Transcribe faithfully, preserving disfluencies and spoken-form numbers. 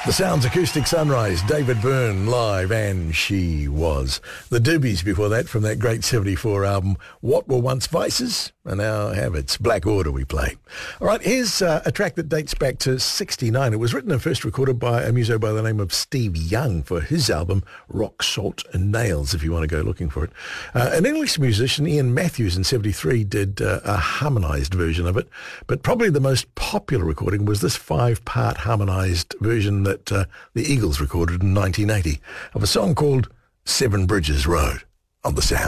The Sounds Acoustic Sunrise, David Byrne live, and She Was. The Doobies before that from that great seventy-four album, What Were Once Vices Are Now Habits. Black Order we play. All right, here's uh, a track that dates back to sixty-nine. It was written and first recorded by a muso by the name of Steve Young for his album Rock, Salt and Nails, if you want to go looking for it. Uh, an English musician, Ian Matthews, in seventy-three did uh, a harmonised version of it, but probably the most popular recording was this five-part harmonised version that uh, the Eagles recorded in nineteen eighty of a song called Seven Bridges Road on the Sound.